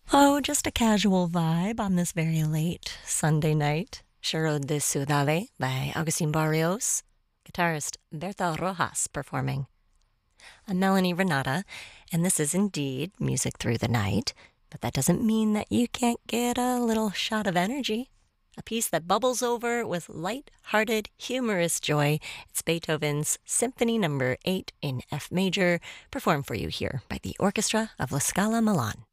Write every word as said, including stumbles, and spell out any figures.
Oh, just a casual vibe on this very late Sunday night. Choro de Ciudad by Agustin Barrios. Guitarist Berta Rojas performing. I'm Melanie Renata, and this is indeed Music Through the Night, but that doesn't mean that you can't get a little shot of energy. A piece that bubbles over with light-hearted, humorous joy. It's Beethoven's Symphony Number eight in F major, performed for you here by the Orchestra of La Scala Milan.